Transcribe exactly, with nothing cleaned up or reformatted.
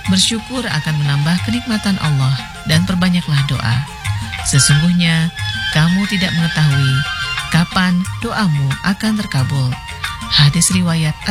Bersyukur akan menambah kenikmatan Allah dan perbanyaklah doa. Sesungguhnya kamu tidak mengetahui kapan doamu akan terkabul. Hadis riwayat